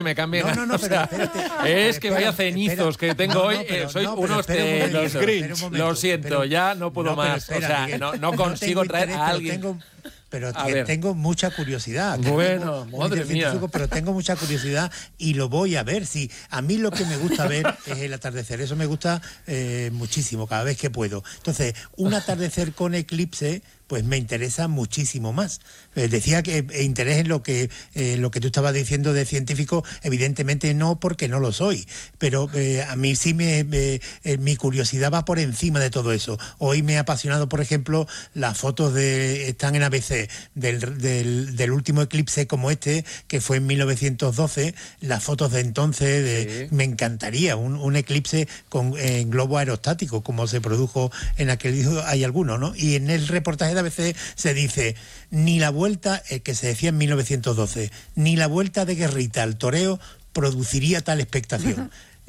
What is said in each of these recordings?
me cambien. No, pero espérate. Es que vaya cenizos que tengo hoy. Soy unos los Grinch. Lo siento, ya no puedo más. Espera, o sea, Miguel, no consigo traer interés, a alguien. Pero tengo mucha curiosidad. Bueno, madre mía. Pero tengo mucha curiosidad y lo voy a ver. Sí, a mí lo que me gusta ver es el atardecer. Eso me gusta muchísimo, cada vez que puedo. Entonces, un atardecer con eclipse, pues me interesa muchísimo más. Decía que interés en lo que tú estabas diciendo de científico, evidentemente no, porque no lo soy. Pero a mí sí mi curiosidad va por encima de todo eso. Hoy me ha apasionado, por ejemplo, las fotos están en ABC del último eclipse como este, que fue en 1912, las fotos de entonces, me encantaría un eclipse en globo aerostático, como se produjo en aquel día, hay algunos, ¿no? Y en el reportaje de ABC se dice, ni la vuelta, que se decía en 1912, ni la vuelta de Guerrita al toreo produciría tal expectación.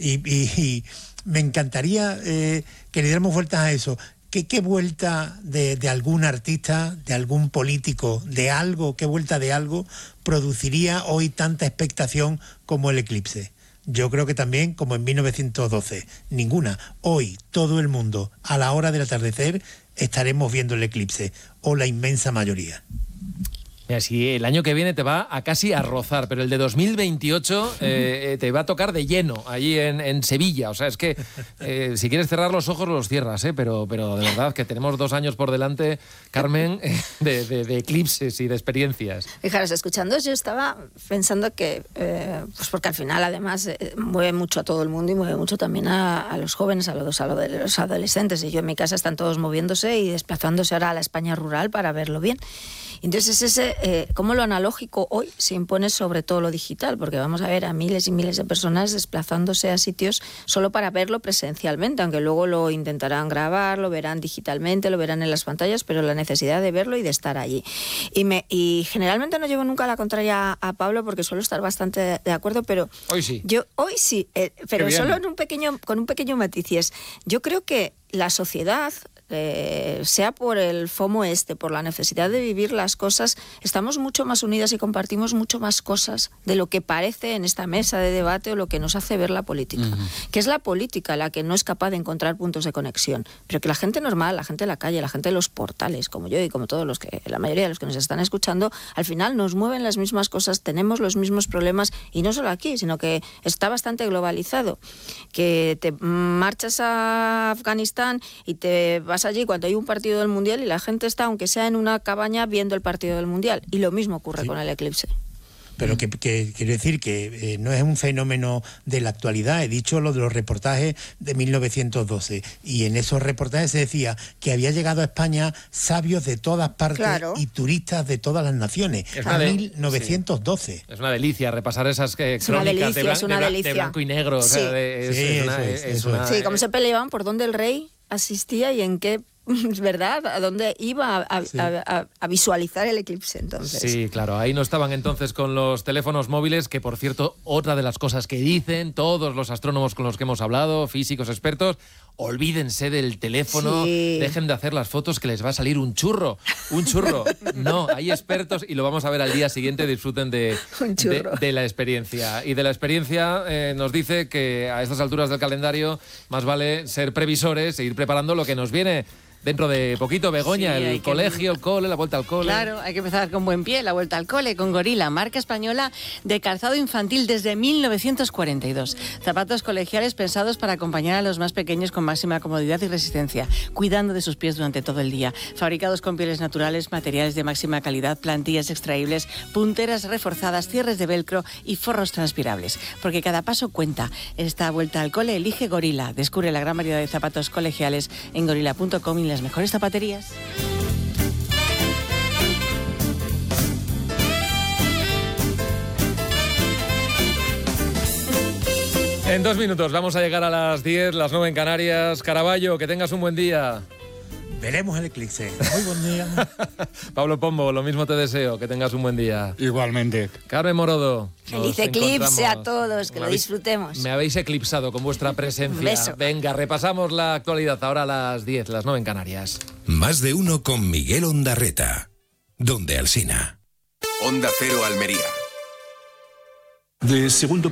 Y me encantaría que le diéramos vueltas a eso. ¿Qué vuelta de algún artista, de algún político, de algo, qué vuelta de algo produciría hoy tanta expectación como el eclipse? Yo creo que también, como en 1912, ninguna. Hoy, todo el mundo, a la hora del atardecer, estaremos viendo el eclipse, o la inmensa mayoría. Mira, si el año que viene te va a casi a rozar, pero el de 2028 te va a tocar de lleno, allí en Sevilla. O sea, es que si quieres cerrar los ojos, los cierras, pero de verdad que tenemos 2 años por delante, Carmen, de eclipses y de experiencias. Fijaros, escuchando, yo estaba pensando que, pues porque al final, además, mueve mucho a todo el mundo y mueve mucho también a los jóvenes, a los adolescentes. Y yo en mi casa están todos moviéndose y desplazándose ahora a la España rural para verlo bien. Entonces, cómo lo analógico hoy se impone sobre todo lo digital, porque vamos a ver a miles y miles de personas desplazándose a sitios solo para verlo presencialmente, aunque luego lo intentarán grabar, lo verán digitalmente, lo verán en las pantallas, pero la necesidad de verlo y de estar allí. Y generalmente no llevo nunca la contraria a Pablo, porque suelo estar bastante de acuerdo, pero hoy sí. Hoy sí, pero solo con un pequeño matiz. Yo creo que la sociedad, sea por el FOMO por la necesidad de vivir las cosas, estamos mucho más unidas y compartimos mucho más cosas de lo que parece en esta mesa de debate o lo que nos hace ver la política. Que es la política la que no es capaz de encontrar puntos de conexión, pero que la gente normal, la gente de la calle, la gente de los portales, como yo y como todos la mayoría de los que nos están escuchando, al final nos mueven las mismas cosas, tenemos los mismos problemas, y no solo aquí, sino que está bastante globalizado. Que te marchas a Afganistán y te vas allí cuando hay un partido del Mundial y la gente está, aunque sea en una cabaña, viendo el partido del Mundial. Y lo mismo ocurre con el eclipse. Pero que quiero decir que no es un fenómeno de la actualidad. He dicho lo de los reportajes de 1912. Y en esos reportajes se decía que había llegado a España sabios de todas partes y turistas de todas las naciones. En 1912. Sí. Es una delicia repasar esas crónicas de blanco y negro. Sí, sí, cómo se peleaban por dónde el rey asistía y en qué, ¿verdad? ¿A dónde iba a visualizar el eclipse entonces? Sí, claro. Ahí no estaban entonces con los teléfonos móviles, que por cierto, otra de las cosas que dicen todos los astrónomos con los que hemos hablado, físicos, expertos, olvídense del teléfono, dejen de hacer las fotos que les va a salir un churro. Un churro. No, hay expertos y lo vamos a ver al día siguiente, disfruten de la experiencia. Y de la experiencia nos dice que a estas alturas del calendario más vale ser previsores e ir preparando lo que nos viene dentro de poquito. Begoña, el colegio, el cole, la vuelta al cole. Claro, hay que empezar con buen pie, la vuelta al cole, con Gorila, marca española de calzado infantil desde 1942. Zapatos colegiales pensados para acompañar a los más pequeños con máxima comodidad y resistencia, cuidando de sus pies durante todo el día. Fabricados con pieles naturales, materiales de máxima calidad, plantillas extraíbles, punteras reforzadas, cierres de velcro y forros transpirables. Porque cada paso cuenta. Esta vuelta al cole elige Gorila. Descubre la gran variedad de zapatos colegiales en gorila.com y las mejores zapaterías. En 2 minutos vamos a llegar a las 10, las 9 en Canarias. Caraballo, que tengas un buen día. Veremos el eclipse. Muy buen día. Pablo Pombo, lo mismo te deseo, que tengas un buen día. Igualmente. Carmen Morodo. Feliz eclipse a todos, que lo disfrutemos. Me habéis eclipsado con vuestra presencia. Un beso. Venga, repasamos la actualidad ahora a las 10, las 9 en Canarias. Más de uno con Miguel Ondarreta. Donde Alsina. Onda Cero Almería. De segundo